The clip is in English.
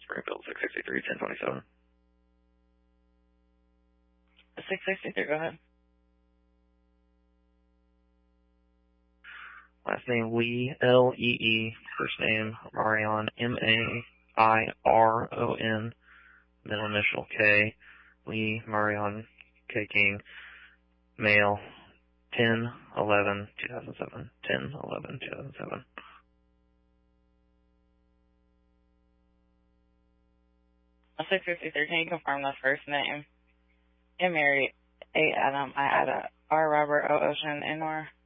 Springfield 663 1027. 663, go ahead. Last name Lee, L-E-E. First name Marion, M-A-I-R-O-N. Middle initial K. Lee, Marion, K. King. Male, 10/11/2007. 10/11/2007. A 663, can you confirm the first name? M. Mary, A. Adam, I. Ada, R. Robert, O. Ocean, N. R.